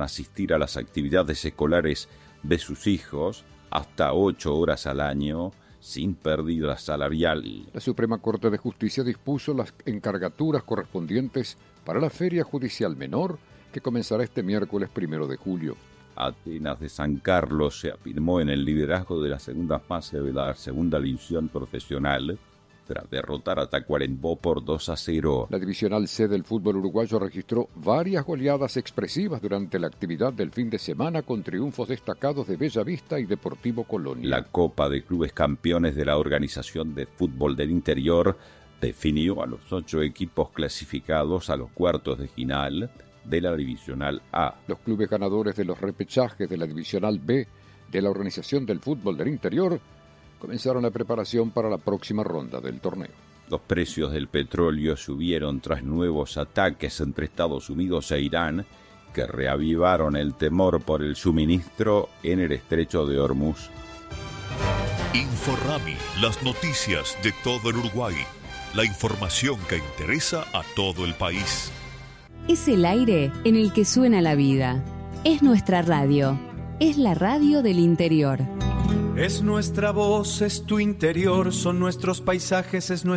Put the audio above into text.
asistir a las actividades escolares de sus hijos hasta 8 horas al año, sin pérdida salarial. La Suprema Corte de Justicia dispuso las encargaturas correspondientes para la Feria Judicial Menor, que comenzará este miércoles 1 de julio. Atenas de San Carlos se afirmó en el liderazgo de la segunda fase de la segunda división profesional, tras derrotar a Tacuarembó por 2-0. La Divisional C del fútbol uruguayo registró varias goleadas expresivas durante la actividad del fin de semana con triunfos destacados de Bella Vista y Deportivo Colonia. La Copa de Clubes Campeones de la Organización de Fútbol del Interior definió a los 8 equipos clasificados a los cuartos de final de la Divisional A. Los clubes ganadores de los repechajes de la Divisional B de la Organización del Fútbol del Interior comenzaron la preparación para la próxima ronda del torneo. Los precios del petróleo subieron tras nuevos ataques entre Estados Unidos e Irán, que reavivaron el temor por el suministro en el estrecho de Hormuz. Inforrami, las noticias de todo el Uruguay. La información que interesa a todo el país. Es el aire en el que suena la vida. Es nuestra radio. Es la radio del interior. Es nuestra voz, es tu interior, son nuestros paisajes, es nuestra